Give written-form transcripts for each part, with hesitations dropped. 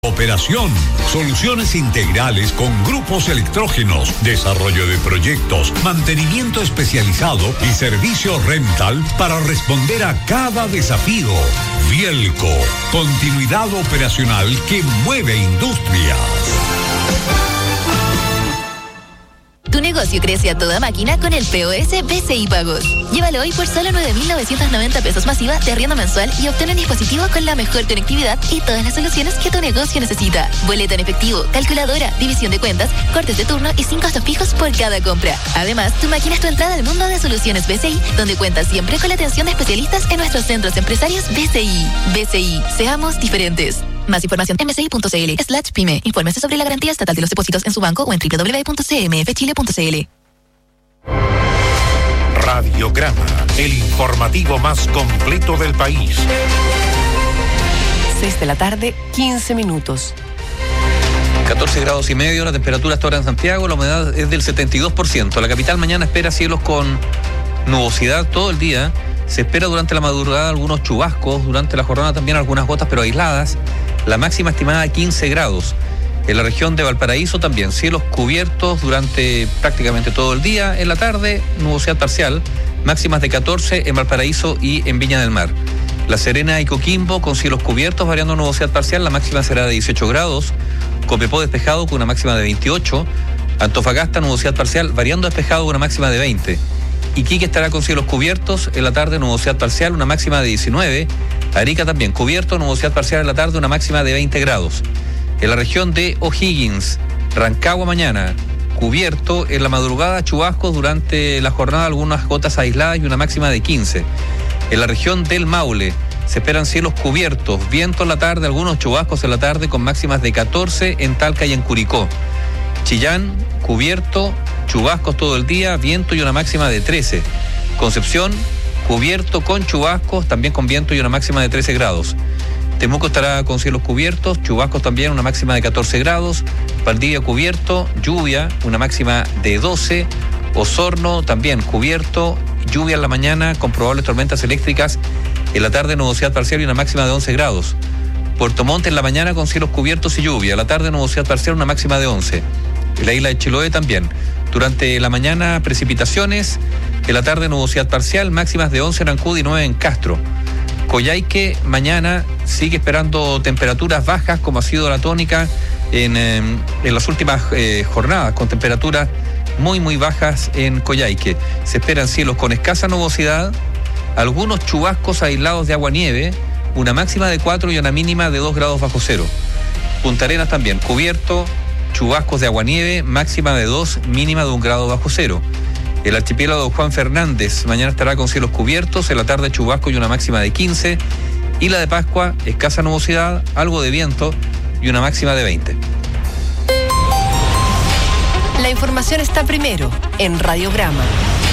Operación, soluciones integrales con grupos electrógenos, desarrollo de proyectos, mantenimiento especializado y servicio rental para responder a cada desafío. Vielco, continuidad operacional que mueve industrias. Tu negocio crece a toda máquina con el POS BCI Pagos. Llévalo hoy por solo 9.990 pesos masiva de arriendo mensual y obtén un dispositivo con la mejor conectividad y todas las soluciones que tu negocio necesita. Boleta en efectivo, calculadora, división de cuentas, cortes de turno y 5 costos fijos por cada compra. Además, tu máquina es tu entrada al mundo de soluciones BCI, donde cuentas siempre con la atención de especialistas en nuestros centros empresarios BCI. BCI, seamos diferentes. Más información en bci.cl/pyme. Infórmese sobre la garantía estatal de los depósitos en su banco o en www.cmfchile.cl. Radiograma, el informativo más completo del país. 6 de la tarde, 15 minutos. 14 grados y medio, la temperatura hasta ahora en Santiago, la humedad es del 72%. La capital mañana espera cielos con nubosidad todo el día. Se espera durante la madrugada algunos chubascos, durante la jornada también algunas gotas, pero aisladas. La máxima estimada 15 grados. En la región de Valparaíso también, cielos cubiertos durante prácticamente todo el día. En la tarde, nubosidad parcial, máximas de 14 en Valparaíso y en Viña del Mar. La Serena y Coquimbo con cielos cubiertos, variando nubosidad parcial, la máxima será de 18 grados. Copiapó despejado con una máxima de 28. Antofagasta, nubosidad parcial, variando despejado con una máxima de 20. Iquique estará con cielos cubiertos, en la tarde nubosidad parcial, una máxima de 19. Arica también cubierto, nubosidad parcial en la tarde, una máxima de 20 grados. En la región de O'Higgins, Rancagua mañana, cubierto, en la madrugada chubascos, durante la jornada algunas gotas aisladas y una máxima de 15. En la región del Maule se esperan cielos cubiertos, viento en la tarde, algunos chubascos en la tarde con máximas de 14 en Talca y en Curicó. Chillán, cubierto, chubascos todo el día, viento y una máxima de 13. Concepción, cubierto con chubascos, también con viento y una máxima de 13 grados. Temuco estará con cielos cubiertos, chubascos también, una máxima de 14 grados. Valdivia cubierto, lluvia, una máxima de 12. Osorno también cubierto, lluvia en la mañana con probables tormentas eléctricas. En la tarde nubosidad parcial y una máxima de 11 grados. Puerto Montt en la mañana con cielos cubiertos y lluvia. En la tarde nubosidad parcial, una máxima de 11. En la isla de Chiloé también. Durante la mañana precipitaciones. En la tarde nubosidad parcial, máximas de 11 en Ancud y 9 en Castro. Coyhaique mañana sigue esperando temperaturas bajas como ha sido la tónica en las últimas jornadas, con temperaturas muy bajas en Coyhaique. Se esperan cielos con escasa nubosidad, algunos chubascos aislados de agua-nieve, una máxima de 4 y una mínima de 2 grados bajo cero. Punta Arenas también cubierto, chubascos de agua-nieve, máxima de 2, mínima de 1 grado bajo cero. El archipiélago de Juan Fernández mañana estará con cielos cubiertos, en la tarde chubasco y una máxima de 15. Isla de Pascua, escasa nubosidad, algo de viento y una máxima de 20. La información está primero en Radiograma.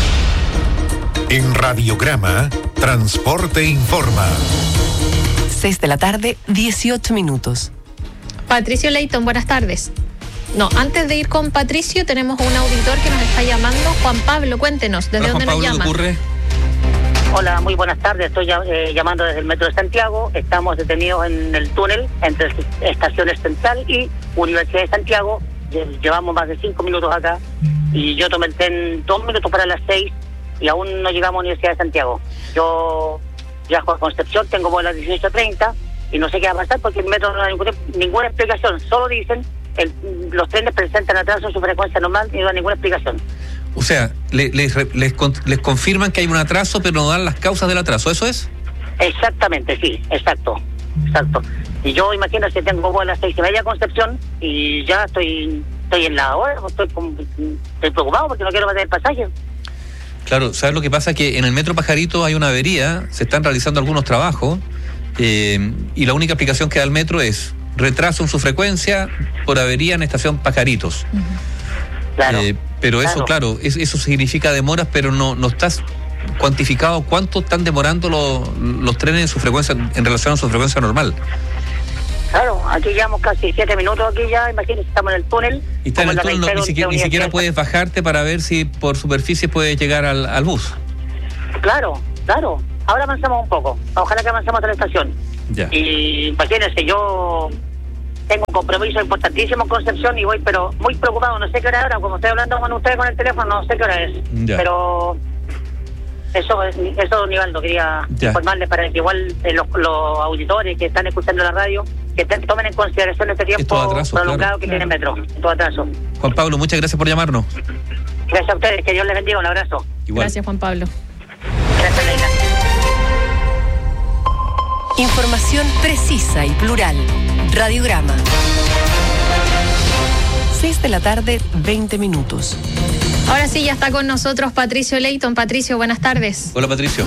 En Radiograma, Transporte Informa. 6 de la tarde, 18 minutos. Patricio Leighton, buenas tardes. No, antes de ir con Patricio, tenemos un auditor que nos está llamando. Juan Pablo, cuéntenos, ¿desde dónde nos llama? Hola, muy buenas tardes. Estoy llamando desde el Metro de Santiago. Estamos detenidos en el túnel entre Estaciones Central y Universidad de Santiago. Llevamos más de 5 minutos acá y yo tomé el tren 2 minutos para las 6 y aún no llegamos a Universidad de Santiago. Yo viajo a Concepción, tengo vuelo a las 18:30 y no sé qué va a pasar porque el metro no da ninguna explicación. Solo dicen los trenes presentan atraso en su frecuencia normal y no dan ninguna explicación. O sea, les confirman que hay un atraso, pero no dan las causas del atraso, ¿eso es? Exactamente, sí, exacto. Y yo, imagínate, tengo vuelo a las 6:30 a Concepción y ya estoy en la hora, estoy preocupado porque no quiero perder el pasaje. Claro, ¿sabes lo que pasa? Que en el Metro Pajarito hay una avería, se están realizando algunos trabajos y la única explicación que da el metro es retraso en su frecuencia por avería en estación Pajaritos. Uh-huh. Claro. Pero eso, claro, eso significa demoras, pero no estás cuantificado cuánto están demorando los trenes en su frecuencia, en relación a su frecuencia normal. Claro, aquí llevamos casi 7 minutos aquí ya, imagínense, estamos en el túnel. Y está en el túnel, ni siquiera puedes bajarte para ver si por superficie puedes llegar al bus. Claro. Ahora avanzamos un poco, ojalá que avancemos a la estación. Ya. Y imagínense, yo tengo un compromiso importantísimo en Concepción y voy, pero muy preocupado, no sé qué hora es ahora, como estoy hablando con ustedes con el teléfono, no sé qué hora es. Ya. Pero eso, Nivaldo, quería informarles para que igual los auditores que están escuchando la radio, que tomen en consideración este tiempo prolongado que tiene el metro, todo atraso. Juan Pablo, muchas gracias por llamarnos. Gracias a ustedes, que Dios les bendiga, un abrazo. Igual. Gracias, Juan Pablo. Gracias, Leila. Información precisa y plural. Radiograma. 6 de la tarde, 20 minutos. Ahora sí, ya está con nosotros Patricio Leighton. Patricio, buenas tardes. Hola, Patricio.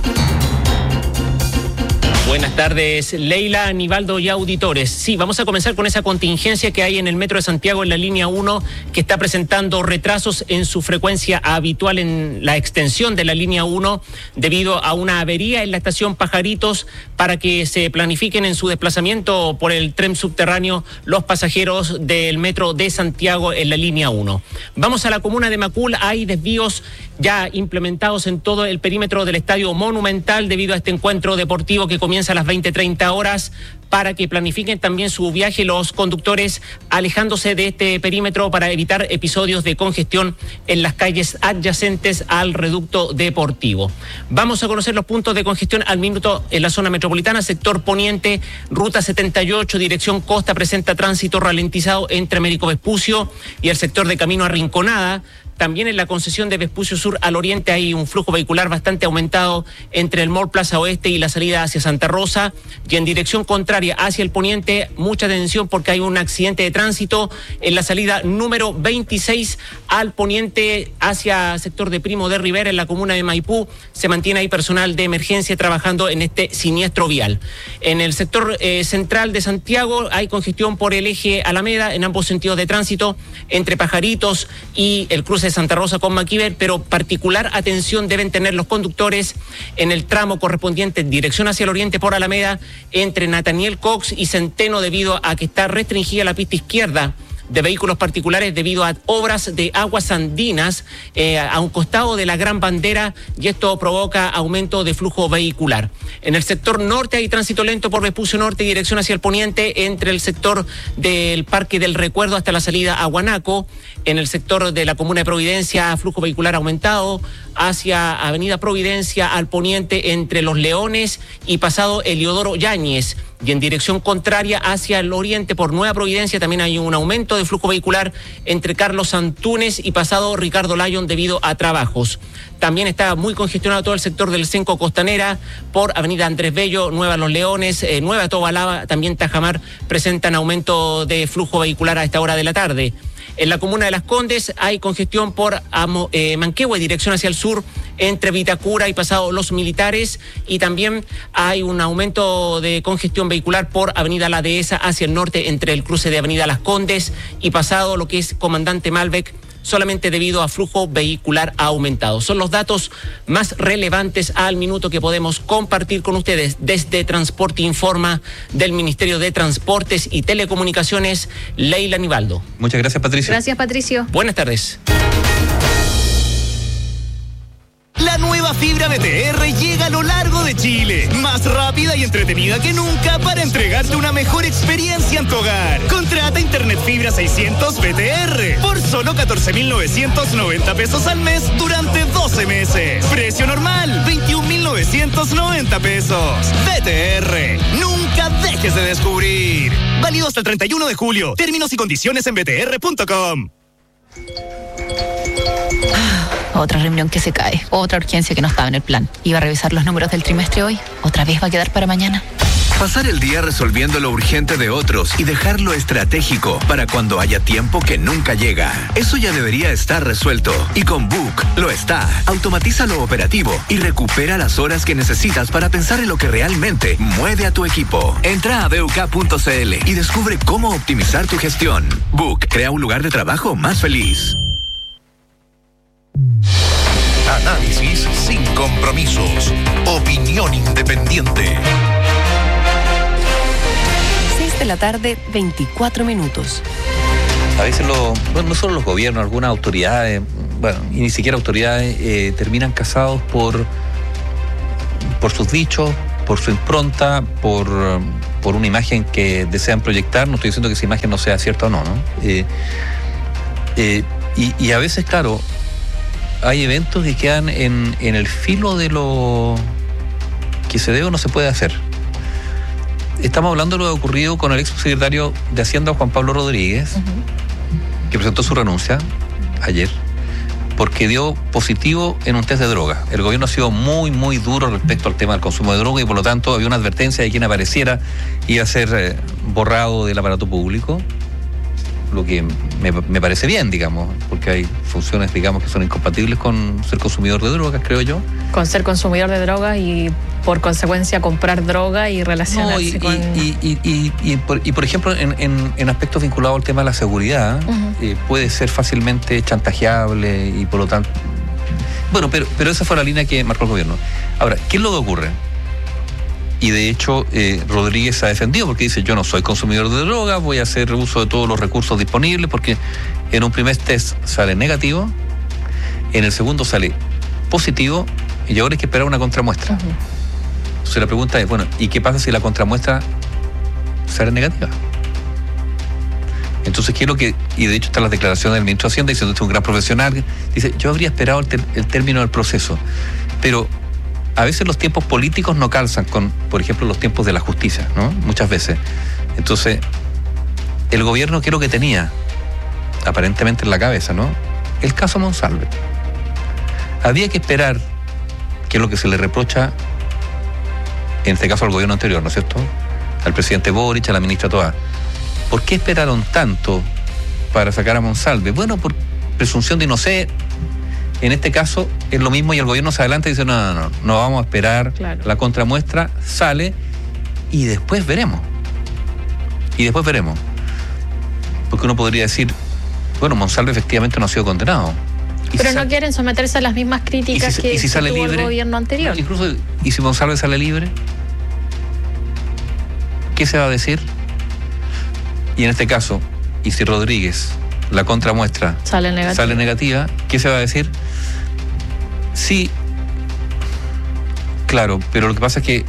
Buenas tardes, Leila, Nivaldo y auditores. Sí, vamos a comenzar con esa contingencia que hay en el Metro de Santiago en la línea 1, que está presentando retrasos en su frecuencia habitual en la extensión de la línea 1 debido a una avería en la estación Pajaritos, para que se planifiquen en su desplazamiento por el tren subterráneo los pasajeros del Metro de Santiago en la línea 1. Vamos a la comuna de Macul. Hay desvíos ya implementados en todo el perímetro del Estadio Monumental debido a este encuentro deportivo que comienza a las 20:30 horas, para que planifiquen también su viaje los conductores alejándose de este perímetro para evitar episodios de congestión en las calles adyacentes al reducto deportivo. Vamos a conocer los puntos de congestión al minuto en la zona metropolitana. Sector Poniente, ruta 78, dirección Costa, presenta tránsito ralentizado entre Américo Vespucio y el sector de Camino a Rinconada. También en la concesión de Vespucio Sur al oriente hay un flujo vehicular bastante aumentado entre el Mall Plaza Oeste y la salida hacia Santa Rosa. Y en dirección contraria hacia el poniente, mucha atención porque hay un accidente de tránsito en la salida número 26 al poniente hacia sector de Primo de Rivera en la comuna de Maipú. Se mantiene ahí personal de emergencia trabajando en este siniestro vial. En el sector central de Santiago hay congestión por el eje Alameda en ambos sentidos de tránsito entre Pajaritos y el cruce de Santa Rosa con Maquiver, pero particular atención deben tener los conductores en el tramo correspondiente en dirección hacia el oriente por Alameda entre Nathaniel Cox y Centeno, debido a que está restringida la pista izquierda de vehículos particulares debido a obras de aguas andinas a un costado de la Gran Bandera, y esto provoca aumento de flujo vehicular. En el sector norte hay tránsito lento por Vespucio Norte y dirección hacia el poniente entre el sector del Parque del Recuerdo hasta la salida a Guanaco. En el sector de la comuna de Providencia, flujo vehicular aumentado hacia Avenida Providencia al poniente entre Los Leones y pasado Eliodoro Yáñez. Y en dirección contraria hacia el oriente por Nueva Providencia también hay un aumento de flujo vehicular entre Carlos Antúnez y pasado Ricardo Lyon debido a trabajos. También está muy congestionado todo el sector del Cenco Costanera por Avenida Andrés Bello, Nueva Los Leones, Nueva Tobalaba, también Tajamar presentan aumento de flujo vehicular a esta hora de la tarde. En la comuna de Las Condes hay congestión por Manquehue, dirección hacia el sur, entre Vitacura y pasado Los Militares, y también hay un aumento de congestión vehicular por Avenida La Dehesa hacia el norte, entre el cruce de Avenida Las Condes y pasado lo que es Comandante Malbec, solamente debido a flujo vehicular aumentado. Son los datos más relevantes al minuto que podemos compartir con ustedes desde Transporte Informa del Ministerio de Transportes y Telecomunicaciones. Leila, Nivaldo. Muchas gracias, Patricio. Gracias, Patricio. Buenas tardes. La nueva fibra BTR llega a lo largo de Chile, más rápida y entretenida que nunca para entregarte una mejor experiencia en tu hogar. Contrata Internet Fibra 600 BTR por solo 14.990 pesos al mes durante 12 meses. Precio normal, 21.990 pesos. BTR, nunca dejes de descubrir. Válido hasta el 31 de julio. Términos y condiciones en btr.com. Otra reunión que se cae, otra urgencia que no estaba en el plan. Iba a revisar los números del trimestre hoy, otra vez va a quedar para mañana. Pasar el día resolviendo lo urgente de otros y dejarlo estratégico para cuando haya tiempo que nunca llega. Eso ya debería estar resuelto. Y con Book lo está. Automatiza lo operativo y recupera las horas que necesitas para pensar en lo que realmente mueve a tu equipo. Entra a BUK.cl y descubre cómo optimizar tu gestión. Book crea un lugar de trabajo más feliz. Análisis sin compromisos. Opinión independiente. 6 de la tarde, 24 minutos. A veces no solo los gobiernos, algunas autoridades, y ni siquiera autoridades, terminan casados por sus dichos, por su impronta, por una imagen que desean proyectar. No estoy diciendo que esa imagen no sea cierta o no, ¿no? Y a veces, claro, hay eventos que quedan en el filo de lo que se debe o no se puede hacer. Estamos hablando de lo que ha ocurrido con el ex secretario de Hacienda, Juan Pablo Rodríguez, que presentó su renuncia ayer, porque dio positivo en un test de droga. El gobierno ha sido muy, muy duro respecto al tema del consumo de droga y por lo tanto había una advertencia de quien apareciera iba a ser borrado del aparato público, lo que me parece bien, digamos, porque hay funciones, digamos, que son incompatibles con ser consumidor de drogas, creo yo. Con ser consumidor de drogas y por consecuencia comprar droga y relacionarse con... Por ejemplo, en aspectos vinculados al tema de la seguridad, puede ser fácilmente chantajeable y por lo tanto... Bueno, pero esa fue la línea que marcó el gobierno. Ahora, ¿qué es lo que ocurre? Y de hecho, Rodríguez se ha defendido porque dice, yo no soy consumidor de droga, voy a hacer uso de todos los recursos disponibles, porque en un primer test sale negativo, en el segundo sale positivo, y ahora hay que esperar una contramuestra. Entonces la pregunta es, bueno, ¿y qué pasa si la contramuestra sale negativa? Entonces, ¿qué es lo que...? Y de hecho están las declaraciones del ministro de Hacienda diciendo que es un gran profesional. Dice, yo habría esperado el término del proceso, pero... A veces los tiempos políticos no calzan con, por ejemplo, los tiempos de la justicia, ¿no? Muchas veces. Entonces, el gobierno, ¿qué es lo que tenía? Aparentemente en la cabeza, ¿no? El caso Monsalve. Había que esperar, que es lo que se le reprocha, en este caso al gobierno anterior, ¿no es cierto? Al presidente Boric, a la ministra Toá. ¿Por qué esperaron tanto para sacar a Monsalve? Bueno, por presunción de inocencia. En este caso es lo mismo y el gobierno se adelanta y dice, no vamos a esperar, claro. La contramuestra sale y después veremos. Porque uno podría decir, bueno, Monsalve efectivamente no ha sido condenado. Pero no quieren someterse a las mismas críticas que tuvo el gobierno anterior. Incluso, ¿y si Monsalve sale libre? ¿Qué se va a decir? Y en este caso, ¿y si Rodríguez, la contramuestra sale negativa, ¿qué se va a decir? Sí, claro, pero lo que pasa es que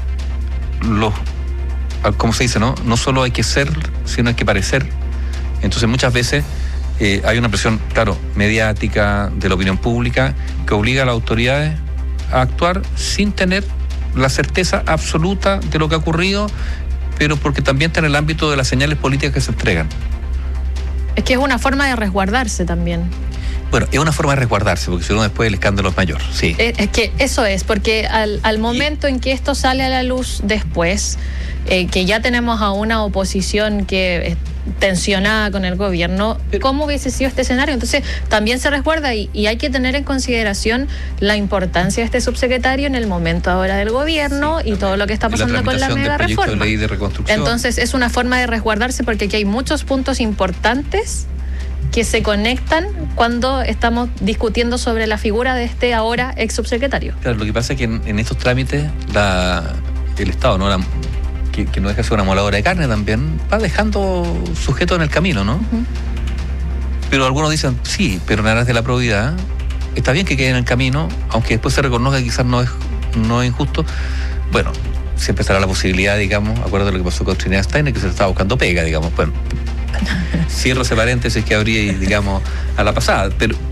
como se dice, no solo hay que ser, sino hay que parecer. Entonces muchas veces hay una presión, claro, mediática, de la opinión pública, que obliga a las autoridades a actuar sin tener la certeza absoluta de lo que ha ocurrido, pero porque también está en el ámbito de las señales políticas que se entregan. Es que es una forma de resguardarse también. Bueno, es una forma de resguardarse, porque si no después el escándalo es mayor, sí. Es que eso es, porque al momento en que esto sale a la luz después, que ya tenemos a una oposición que es tensionada con el gobierno, ¿cómo hubiese sido este escenario? Entonces también se resguarda y hay que tener en consideración la importancia de este subsecretario en el momento ahora del gobierno y todo lo que está pasando con la mega reforma. Entonces es una forma de resguardarse porque aquí hay muchos puntos importantes que se conectan cuando estamos discutiendo sobre la figura de este ahora ex subsecretario. Claro, lo que pasa es que en estos trámites el Estado, ¿no? Que no deja de ser una moladora de carne también, va dejando sujetos en el camino, ¿no? Pero algunos dicen, sí, pero en aras de la probidad, está bien que quede en el camino, aunque después se reconozca que quizás no es injusto. Bueno, siempre estará la posibilidad, digamos, acuerdo de lo que pasó con Trinidad Steiner, que se le estaba buscando pega, digamos, bueno. Cierro ese paréntesis que habría, digamos, a la pasada.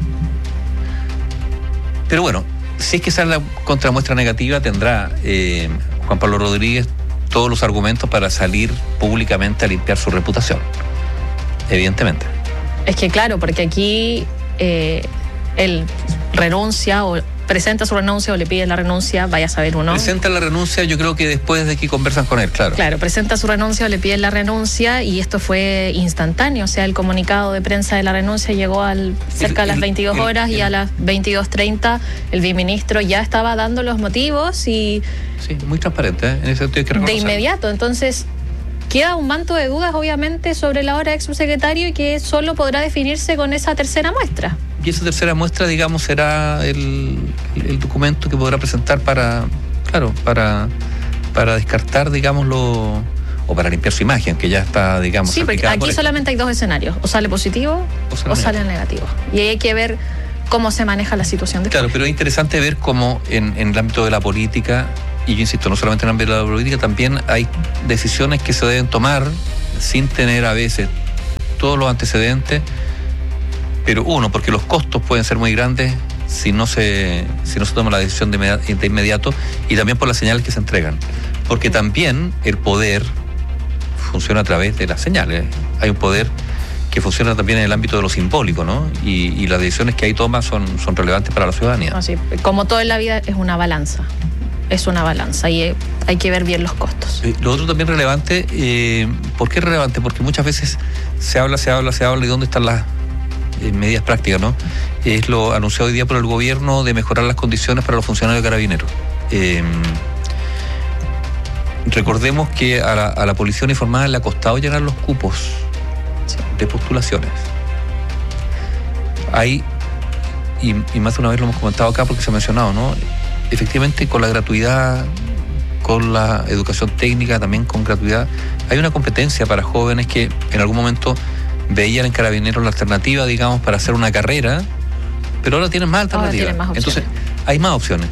Pero bueno, si es que sale la contramuestra negativa, tendrá Juan Pablo Rodríguez todos los argumentos para salir públicamente a limpiar su reputación. Evidentemente. Es que claro, porque aquí él renuncia o presenta su renuncia o le pide la renuncia, vaya a saber uno. Presenta la renuncia, yo creo que después de que conversan con él, claro. Claro, presenta su renuncia o le pide la renuncia y esto fue instantáneo, o sea, el comunicado de prensa de la renuncia llegó cerca de las 22 horas y a las 22:30 el viceministro ya estaba dando los motivos y... Sí, muy transparente, en ese sentido hay que reconocerlo. De inmediato, entonces... Queda un manto de dudas, obviamente, sobre la ahora ex subsecretario y que solo podrá definirse con esa tercera muestra. Y esa tercera muestra, digamos, será el documento que podrá presentar para descartar, digámoslo, o para limpiar su imagen, que ya está, digamos... Sí, porque aquí solamente hay dos escenarios, o sale positivo o sale negativo. Y ahí hay que ver cómo se maneja la situación después. Claro, pero es interesante ver cómo en el ámbito de la política y yo insisto, no solamente en el ámbito de la política, también hay decisiones que se deben tomar sin tener a veces todos los antecedentes, pero porque los costos pueden ser muy grandes si no se toma la decisión de inmediato, y también por las señales que se entregan, porque también el poder funciona a través de las señales. Hay un poder que funciona también en el ámbito de lo simbólico, ¿no? Y las decisiones que ahí toma son relevantes para la ciudadanía. Así, como todo en la vida, es una balanza. Es una balanza y hay que ver bien los costos. Lo otro también relevante, ¿por qué es relevante? Porque muchas veces se habla y ¿dónde están las medidas prácticas, no? Es lo anunciado hoy día por el gobierno de mejorar las condiciones para los funcionarios de Carabineros. Recordemos que a la policía uniformada le ha costado llenar los cupos de postulaciones. Hay, y más de una vez lo hemos comentado acá porque se ha mencionado, ¿no? Efectivamente, con la gratuidad, con la educación técnica, también con gratuidad, hay una competencia para jóvenes que en algún momento veían en Carabineros la alternativa, digamos, para hacer una carrera, pero ahora tienen más alternativas. Entonces, hay más opciones.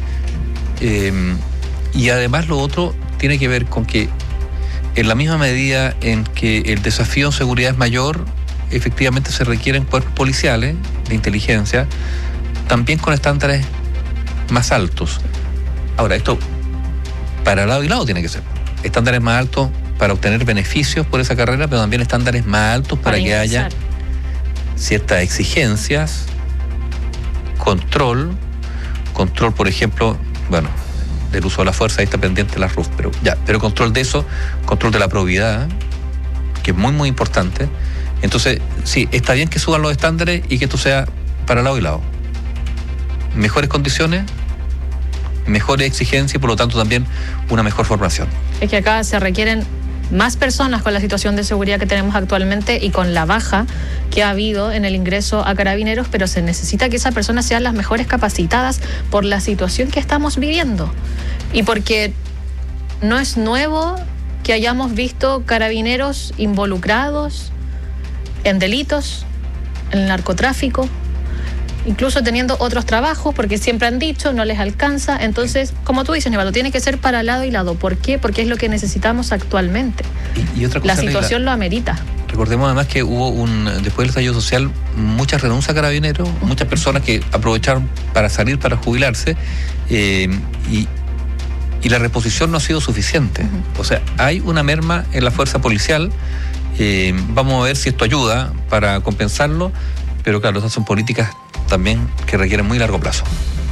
Y además lo otro tiene que ver con que en la misma medida en que el desafío en seguridad es mayor, efectivamente se requieren cuerpos policiales de inteligencia, también con estándares más altos. Ahora, esto para lado y lado tiene que ser. Estándares más altos para obtener beneficios por esa carrera, pero también estándares más altos para que haya ciertas exigencias, control, por ejemplo, del uso de la fuerza, ahí está pendiente la RUF, pero control de eso, control de la probidad, que es muy, muy importante. Entonces, sí, está bien que suban los estándares y que esto sea para lado y lado. Mejores condiciones, mejores exigencias y por lo tanto también una mejor formación. Es que acá se requieren más personas con la situación de seguridad que tenemos actualmente y con la baja que ha habido en el ingreso a Carabineros, pero se necesita que esas personas sean las mejores capacitadas por la situación que estamos viviendo. Y porque no es nuevo que hayamos visto carabineros involucrados en delitos, en el narcotráfico, incluso teniendo otros trabajos, porque siempre han dicho, no les alcanza. Entonces, como tú dices, Nivaldo, tiene que ser para lado y lado. ¿Por qué? Porque es lo que necesitamos actualmente. Y otra cosa, la situación lo amerita. Recordemos además que hubo después del estallido social, muchas renuncias a Carabineros, muchas personas que aprovecharon para salir, para jubilarse, y la reposición no ha sido suficiente. O sea, hay una merma en la fuerza policial. Vamos a ver si esto ayuda para compensarlo, pero claro, estas son políticas también que requieren muy largo plazo.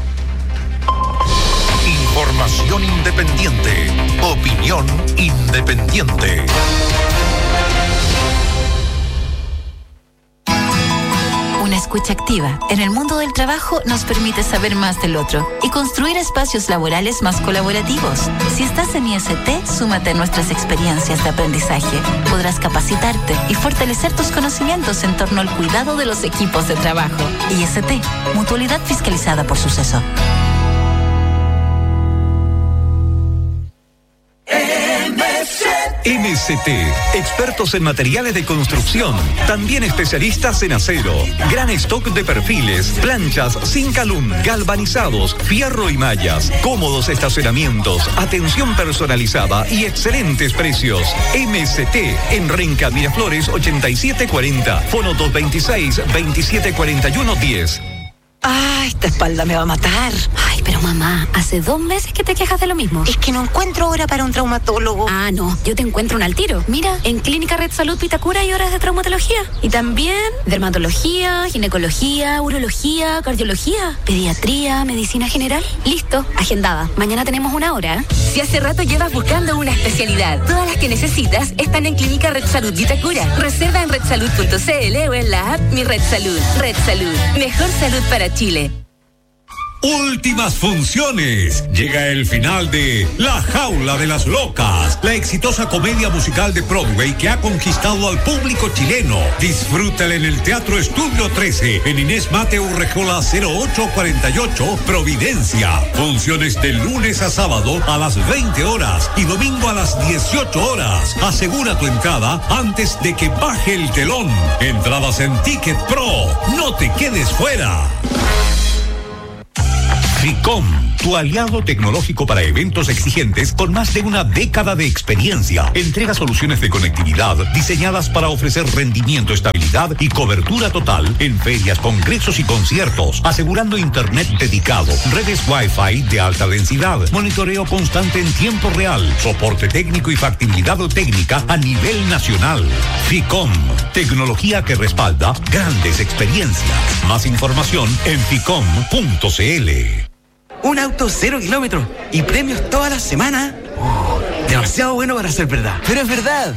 Información independiente. Opinión independiente. Una escucha activa en el mundo del trabajo nos permite saber más del otro y construir espacios laborales más colaborativos. Si estás en IST, súmate a nuestras experiencias de aprendizaje. Podrás capacitarte y fortalecer tus conocimientos en torno al cuidado de los equipos de trabajo. IST, mutualidad fiscalizada por Suceso. MST, expertos en materiales de construcción, también especialistas en acero, gran stock de perfiles, planchas, Zincalum, galvanizados, fierro y mallas, cómodos estacionamientos, atención personalizada y excelentes precios. MST en Renca Miraflores 8740, fono 226-2741-10. Ah, esta espalda me va a matar. Ay, pero mamá, hace 2 meses que te quejas de lo mismo. Es que no encuentro hora para un traumatólogo. Ah, no, yo te encuentro un al tiro. Mira, en Clínica Red Salud Vitacura hay horas de traumatología. Y también dermatología, ginecología, urología, cardiología, pediatría, medicina general. Listo, agendada. Mañana tenemos 1 hora. Si hace rato llevas buscando una especialidad, todas las que necesitas están en Clínica Red Salud Vitacura. Reserva en redsalud.cl o en la app Mi Red Salud. Red Salud, mejor salud para Chile. Últimas funciones. Llega el final de La Jaula de las Locas, la exitosa comedia musical de Broadway que ha conquistado al público chileno. Disfrútala en el Teatro Estudio 13, en Inés Mateo Rejola 0848, Providencia. Funciones de lunes a sábado a las 20 horas y domingo a las 18 horas. Asegura tu entrada antes de que baje el telón. Entradas en Ticket Pro. No te quedes fuera. FICOM, tu aliado tecnológico para eventos exigentes con más de una década de experiencia. Entrega soluciones de conectividad diseñadas para ofrecer rendimiento, estabilidad y cobertura total en ferias, congresos y conciertos, asegurando internet dedicado, redes Wi-Fi de alta densidad, monitoreo constante en tiempo real, soporte técnico y factibilidad técnica a nivel nacional. Ficom, tecnología que respalda grandes experiencias. Más información en ficom.cl. Un auto 0 kilómetros y premios toda la semana. Demasiado bueno para ser verdad. Pero es verdad.